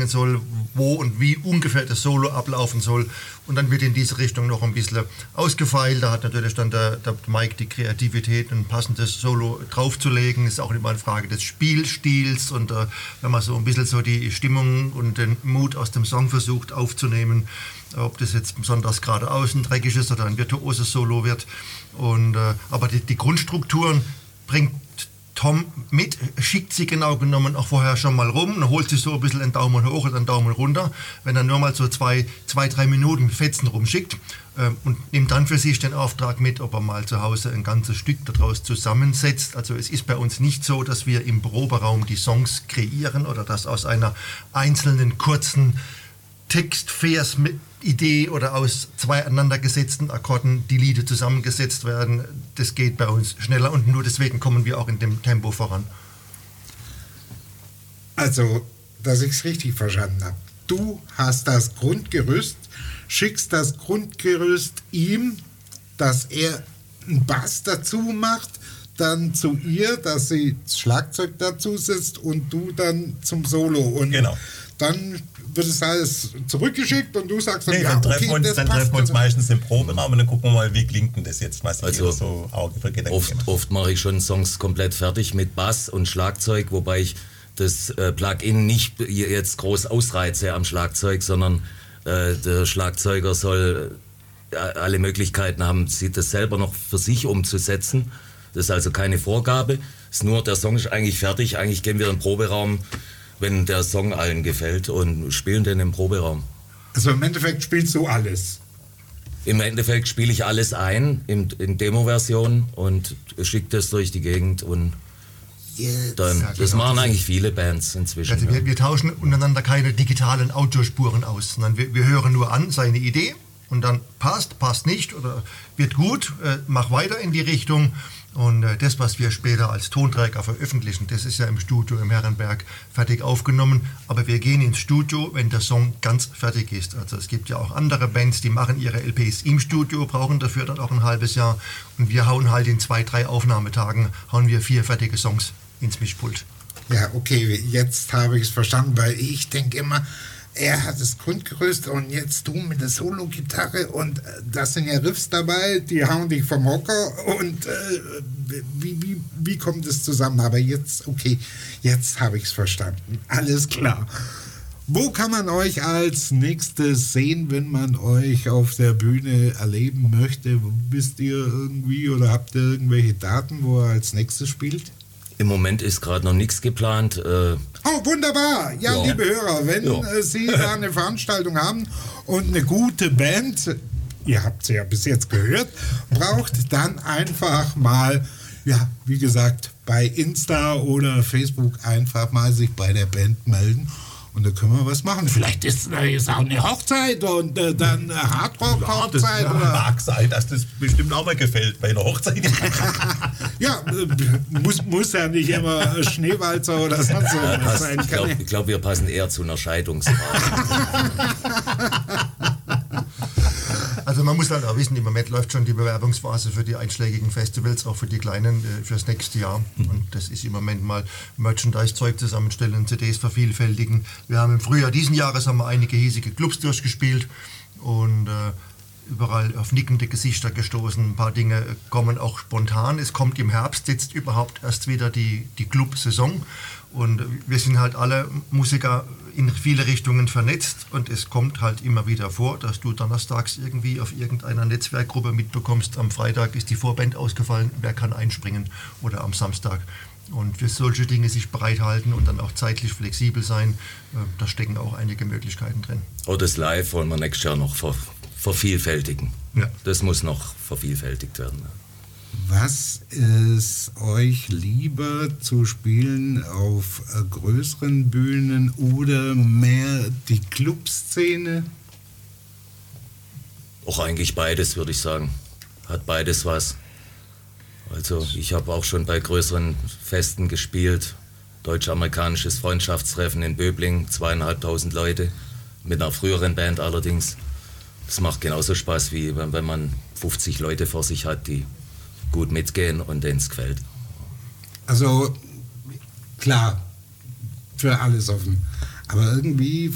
spielen soll, wo und wie ungefähr das Solo ablaufen soll. Und dann wird in diese Richtung noch ein bisschen ausgefeilt. Da hat natürlich dann der Mike die Kreativität, ein passendes Solo draufzulegen. Ist auch immer eine Frage des Spielstils. Und wenn man so ein bisschen so die Stimmung und den Mut aus dem Song versucht aufzunehmen, ob das jetzt besonders geradeaus ein dreckiges oder ein virtuoses Solo wird. Aber die Grundstrukturen bringt Tom mit, schickt sie genau genommen auch vorher schon mal rum und holt sich so ein bisschen einen Daumen hoch oder einen Daumen runter, wenn er nur mal so 2-3 Minuten Fetzen rumschickt und nimmt dann für sich den Auftrag mit, ob er mal zu Hause ein ganzes Stück daraus zusammensetzt. Also es ist bei uns nicht so, dass wir im Proberaum die Songs kreieren oder dass aus einer einzelnen kurzen Text-Vers-Idee oder aus 2 aneinandergesetzten Akkorden die Lieder zusammengesetzt werden. Das geht bei uns schneller und nur deswegen kommen wir auch in dem Tempo voran. Also, dass ich es richtig verstanden habe. Du hast das Grundgerüst, schickst das Grundgerüst ihm, dass er einen Bass dazu macht, dann zu ihr, dass sie das Schlagzeug dazu setzt und du dann zum Solo. Und genau. Dann wird es alles zurückgeschickt und du sagst dann, dann treffen wir uns meistens im Proberaum und dann gucken wir mal, wie klingt denn das jetzt, was also so Auge für Gedanken oft mache ich schon Songs komplett fertig mit Bass und Schlagzeug, wobei ich das Plugin nicht jetzt groß ausreize am Schlagzeug, sondern der Schlagzeuger soll alle Möglichkeiten haben, das selber noch für sich umzusetzen. Das ist also keine Vorgabe, ist nur, der Song ist eigentlich fertig, eigentlich gehen wir in den Proberaum, wenn der Song allen gefällt und spielen den im Proberaum. Also im Endeffekt spielst du alles? Im Endeffekt spiele ich alles ein in Demo-Version und schicke das durch die Gegend und dann, das machen eigentlich viele Bands inzwischen. Also wir tauschen untereinander keine digitalen Audiospuren aus, sondern wir hören nur an seine Idee und dann passt nicht oder wird gut, mach weiter in die Richtung. Und das, was wir später als Tonträger veröffentlichen, das ist ja im Studio im Herrenberg fertig aufgenommen. Aber wir gehen ins Studio, wenn der Song ganz fertig ist. Also es gibt ja auch andere Bands, die machen ihre LPs im Studio, brauchen dafür dann auch ein halbes Jahr. Und wir hauen halt in 2-3 Aufnahmetagen, hauen wir 4 fertige Songs ins Mischpult. Ja, okay, jetzt habe ich es verstanden, weil ich denke immer, er hat das Grundgerüst und jetzt du mit der Solo-Gitarre und das sind ja Riffs dabei, die hauen dich vom Hocker und wie kommt es zusammen? Aber jetzt, okay, jetzt habe ich es verstanden. Alles klar. Wo kann man euch als nächstes sehen, wenn man euch auf der Bühne erleben möchte? Wisst ihr irgendwie oder habt ihr irgendwelche Daten, wo er als nächstes spielt? Im Moment ist gerade noch nichts geplant. Oh, wunderbar. Ja, liebe Hörer, wenn Sie da eine Veranstaltung haben und eine gute Band, ihr habt sie ja bis jetzt gehört, braucht dann einfach mal, ja, wie gesagt, bei Insta oder Facebook einfach mal sich bei der Band melden. Und da können wir was machen. Vielleicht ist auch eine Hochzeit und dann eine Hardrock-Hochzeit. Ja, das mag sein, dass das bestimmt auch mal gefällt bei einer Hochzeit. Ja, muss ja nicht immer Schneewalzer oder sonst was sein. Ich glaube, wir passen eher zu einer Scheidungsfrage. Also man muss halt auch wissen, im Moment läuft schon die Bewerbungsphase für die einschlägigen Festivals, auch für die kleinen, fürs nächste Jahr. Und das ist im Moment mal Merchandise-Zeug zusammenstellen, CDs vervielfältigen. Wir haben im Frühjahr diesen Jahres haben wir einige hiesige Clubs durchgespielt und überall auf nickende Gesichter gestoßen. Ein paar Dinge kommen auch spontan. Es kommt im Herbst jetzt überhaupt erst wieder die Club-Saison. Und wir sind halt alle Musiker in viele Richtungen vernetzt und es kommt halt immer wieder vor, dass du donnerstags irgendwie auf irgendeiner Netzwerkgruppe mitbekommst, am Freitag ist die Vorband ausgefallen, wer kann einspringen oder am Samstag. Und für solche Dinge sich bereithalten und dann auch zeitlich flexibel sein, da stecken auch einige Möglichkeiten drin. Oh, das Live wollen wir nächstes Jahr noch vervielfältigen. Ja. Das muss noch vervielfältigt werden. Was ist euch lieber zu spielen auf größeren Bühnen oder mehr die Clubszene? Auch eigentlich beides, würde ich sagen. Hat beides was. Also ich habe auch schon bei größeren Festen gespielt. Deutsch-amerikanisches Freundschaftstreffen in Böbling, 2.500 Leute. Mit einer früheren Band allerdings. Das macht genauso Spaß, wie wenn man 50 Leute vor sich hat, die gut mitgehen und denen es gefällt. Also klar, für alles offen. Aber irgendwie